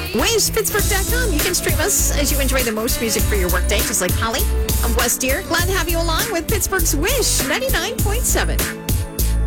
WavesPittsburgh.com. You can stream us as you enjoy the most music for your workday, just like Holly. I'm Wes Deer. Glad to have you along with Pittsburgh's Wish 99.7.